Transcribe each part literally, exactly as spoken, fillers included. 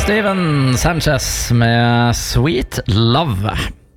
Steven Sanchez med Sweet Love.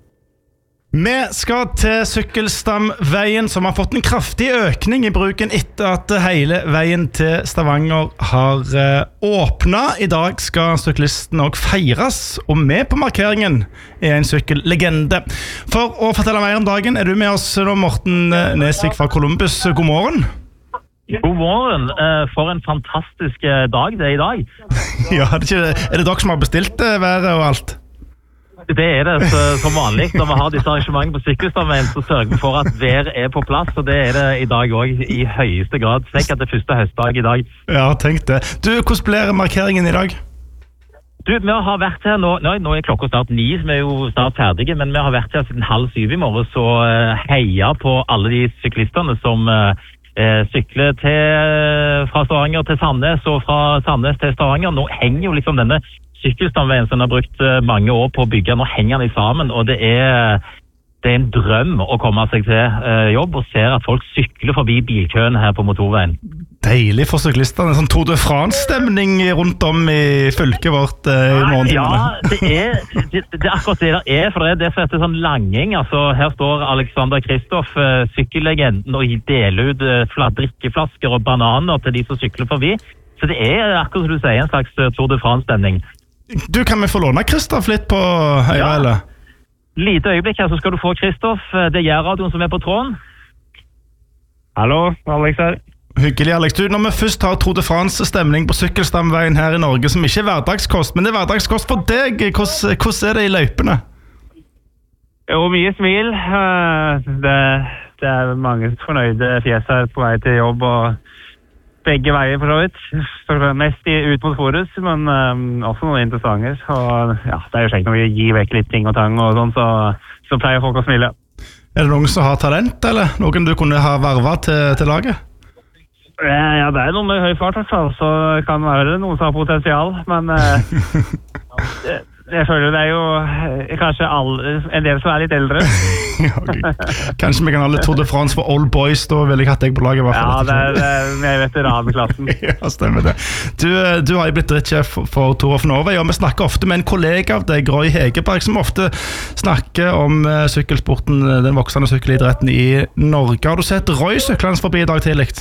Vi skal til Sykkelstamveien, som har fått en kraftig økning i bruken etter at hele veien til Stavanger har uh, åpnet. I dag skal syklisten også feires, og med på markeringen er en sykkellegende. For å fortelle mer om dagen er du med oss nå, Morten Nesvik fra Columbus. God morgen. God morgen. For en fantastisk dag det er i dag. Ja, er det, ikke, er det dere som har bestilt været og alt? Det er det så, som vanlig. Når vi har disse arrangementene på Sykkelstamveien, så sørger vi for at vær er på plass, og det er det i dag også i høyeste grad. Tenk at det er første høstdag i dag. Ja, tenk det. Du, hvordan blir markeringen i dag? Du, vi har vært her nå, nå er klokka snart ni, så vi er jo snart ferdige, men vi har vært her siden halv syv i morgen, så heia på alle de syklistene som eh, sykler til, fra Stavanger til Sandnes, og fra Sandnes til Stavanger. Nå henger jo liksom denne Sykkelstamveien som har brukt mange år på å bygge, nå henger de sammen, og det er, det er en drøm å komme seg til uh, jobb og se at folk sykler forbi bilkøen her på motorveien. Deilig for syklisterne, en sånn Tour de France-stemning rundt om i fylket vårt uh, i morgentimene. Ja, det er, det, det er akkurat det det er, for det er det som heter sånn langing. Altså, her står Alexander Kristoff, uh, sykkellegenden, og deler ut uh, drikkeflasker og bananer til de som sykler forbi. Så det er akkurat som du sier, en slags uh, Tour de France-stemning. Du, kan vi få låne Kristoff litt på høyre, ja. Eller? Lite øyeblikk her, så skal du få Kristoff. Det er Gjærradioen som er på tråden. Hallo, Alex her. Hyggelig, Alex. Du, når vi først har Tour de France-stemning på Sykkelstamveien her i Norge, som ikke er hverdagskost, men det er hverdagskost for deg, hvordan, hvordan er det i løypene? Jo, mye smil. Det, det er mange fornøyde fjes her på vei til jobb, og begge veier for så vidt. Mest i, ut mot Forus, men um, også noen interessante. Og ja, det er jo kjekt når vi gir vekk litt ting og tang og sånn, så, så pleier folk å smile. Er det noen som har talent, eller noen du kunne ha vervet til, til laget? Ja, det er noen med høy fart, så kan det være noen som har potensial, men uh, jeg føler det er jo uh, kanskje alle, en del som er litt eldre. Okay. Kanskje vi kan ha litt Tour de France for old boys, da vil jeg hatt deg på laget. Ja, det er, det er med veteranklassen. Ja, stemmer det. Du, du har jo blitt drittsjef for Tour of Norway, og vi snakker ofte med en kollega av deg, Roy Hegerberg, som ofte snakker om uh, sykkelsporten, den voksende sykkelidretten i Norge. Har du sett Roy syklende forbi i dag tidlig?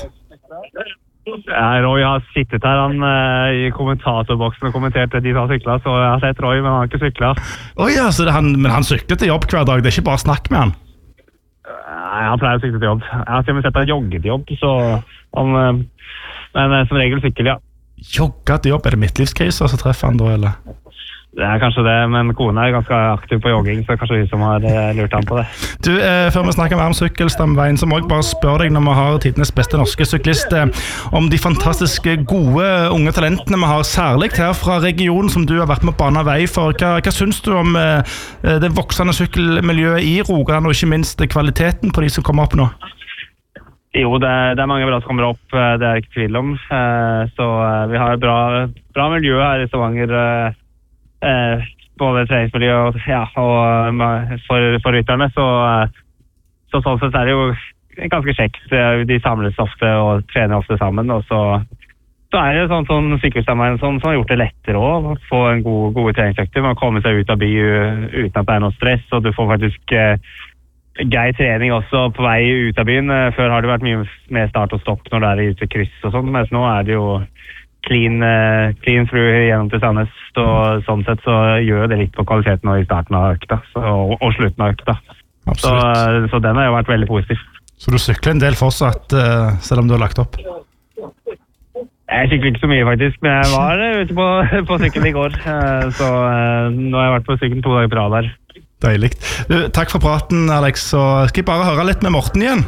Ja, Roy har sittet her han, uh, i kommentatorboksen og kommentert de som har syklet, så jeg har sett Roy, men han har ikke syklet. Oh, ja, så det, han, men han sykler til jobb hver dag, det er ikke bare snakk med han? Nei, han pleier å sykle til jobb. Jeg har til og med sett han jogge til jobb, så han, uh, men uh, som regel sykkel, ja. Jogge til jobb, er det midtlivskriser så treffer han da, eller? Det er kanskje det, men kone er ganske aktiv på jogging, så kanskje vi som har uh, lurt han på det. Du, eh, før vi snakker mer om Sykkelstamveien, så må jeg bare spørre deg når vi har tidenes beste norske syklist, eh, om de fantastiske gode unge talentene vi har, særlig her fra regionen som du har vært med å bane vei for. Hva, hva synes du om eh, det voksende sykkelmiljøet i Rogaland, og ikke minst kvaliteten på de som kommer opp nå? Jo, det er, det er mange bra som kommer opp, det er ikke tvil om. Så vi har bra, bra miljø her i Stavanger, Eh, både treningsmiljø og, ja, og for, for rytterne, så, så sånn sett er det jo ganske kjekt. De samles ofte og trener ofte sammen, og så, så er det sånn sånn Sykkelstamveien som, som har gjort det lettere å få en god, gode treningsøkter med å komme seg ut av by uten at det er noe stress, og du får faktisk eh, grei trening også på vei ut av byen. Før har det vært mye mer start og stopp når det er ute kryss og sånn, mens nå er det jo clean, uh, clean through gjennom til Sandnes, så sånn sett så gjør det litt på kvaliteten i starten av økta, så, og, og slutten av økta. Så, uh, så den har jo vært veldig positiv. Så du sykler en del fortsatt, uh, selv om du har lagt opp? Jeg sykler ikke så mye faktisk, men jeg var uh, ute på, på sykkel i går, uh, så uh, nå har jeg vært på sykkel to dager på rad der. Deilig. Du, takk for praten, Alex, så skal jeg bare høre litt med Morten igjen?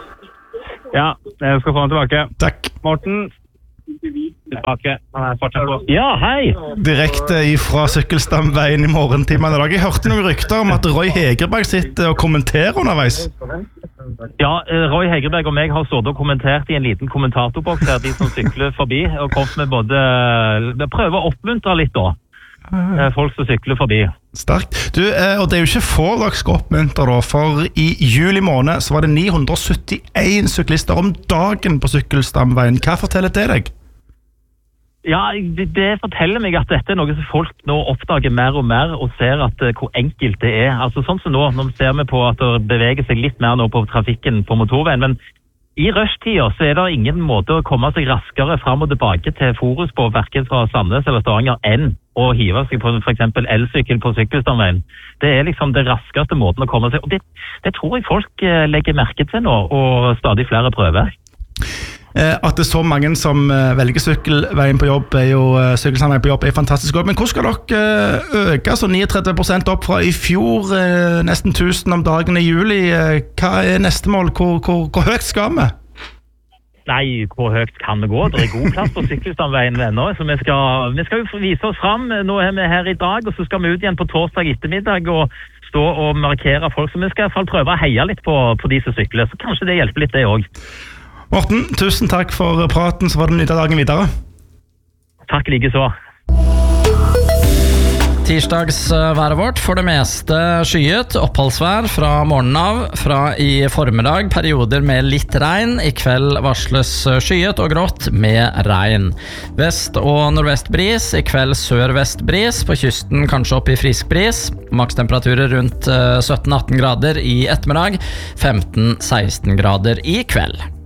Ja, jeg skal få han tilbake. Takk. Morten. Tilbake. Han er fortsatt på. Ja, hei! Direkte fra Sykkelstamveien i morgentimene i dag. Jeg hørte noen rykter om at Roy Hegerberg sitter og kommenterer underveis. Ja, Roy Hegerberg og meg har stått og kommentert i en liten kommentatorboks her, de som sykler forbi, og kommet med både prøver å oppmuntre litt da. Folk som sykler forbi. Sterkt. Du, og det er jo ikke få dere skal oppmuntre da, for i juli måned så var det ni hundre syttien syklister om dagen på Sykkelstamveien. Hva forteller det deg? Ja, det, det forteller meg at dette er noe som folk nå oppdager mer og mer og ser at uh, hvor enkelt det er. Altså sånn som nå, nå ser vi på at det beveger seg litt mer nå på trafikken på motorveien, men i rushtida så er det ingen måte å komme seg raskere fram og tilbake til Forus på, hverken fra Sandnes eller Stavanger, enn å hive seg på for eksempel elsykkel på sykkelstamveien. Det er liksom det raskeste måten å komme seg, og det, det tror jeg folk uh, legger merke til nå, og stadig flere prøver. At det er så mange som velger sykkelveien på jobb er jo sykkelsamveien på jobb er fantastisk godt, men hvor skal dere øke så trettini prosent opp fra i fjor, nesten tusen om dagen i juli? Hva er neste mål? Hvor, hvor, hvor høyt skal vi? Nei, hvor høyt kan det gå? Det er god plass på sykkelstamveien venner, så vi skal, vi skal jo vise oss frem. Nå er vi her i dag, og så skal vi ut igjen på torsdag ettermiddag og stå og markere folk, så vi skal i hvert fall prøve å heie litt på, på de som sykler, så kanskje det hjelper litt det også. Morten, tusen takk for praten, så var det nytt av dagen videre. Takk like så. Tirsdagsværet vårt for det meste skyet, oppholdsvær fra morgenen av, fra i formiddag, perioder med litt regn, i kveld varsles skyet og grått med regn. Vest- og nordvestbris, i kveld sør-vestbris, på kysten kanskje opp i frisk bris, makstemperaturer rundt sytten atten grader i ettermiddag, femten seksten grader i kveld.